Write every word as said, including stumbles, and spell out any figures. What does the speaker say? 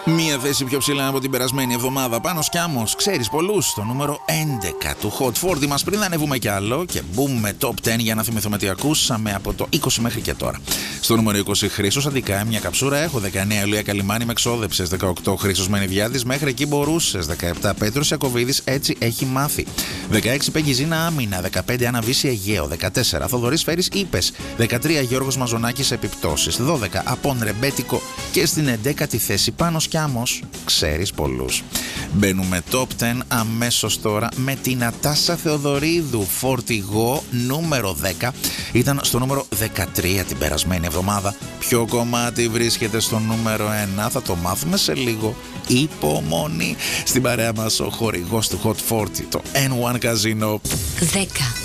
Μία θέση πιο ψηλά από την περασμένη εβδομάδα. Πάνος Κιάμος, ξέρεις πολλούς, στο νούμερο έντεκα του Hot σαράντα μας. Πριν ανέβουμε κι άλλο και μπούμε top δέκα για να θυμηθούμε τι ακούσαμε από το είκοσι μέχρι και τώρα. Στο νούμερο είκοσι Χρήστος Αντικά, μια καψούρα έχω. δεκαεννέα Ηλία Καλιμάνη, με ξόδεψες. δεκαοκτώ Χρήστος Μενιδιάδης, μέχρι εκεί μπορούσες. δεκαεπτά Πέτρος Ιακωβίδης, έτσι έχει μάθει. δεκαέξι Πεγγιζίνα Άμυνα, δεκαπέντε Άννα Βύση Αιγαίο, δεκατέσσερα Θοδωρής Φέρης Είπες, δεκατρία Γιώργος Μαζονάκης Επιπτώσεις, δώδεκα Απόν Ρεμπέτικο και στην εντέκατη θέση Πάνος Κιάμος, ξέρεις πολλούς. Μπαίνουμε top δέκα αμέσως τώρα με την Νατάσα Θεοδωρίδου. Φορτηγό νούμερο δέκα, ήταν στο νούμερο δεκατρία την περασμένη εβδομάδα. Ποιο κομμάτι βρίσκεται στο νούμερο ένα, θα το μάθουμε σε λίγο. Υπομονή. Στην παρέα μας ο χορηγός του Hot σαράντα, το N one Casino. δέκα.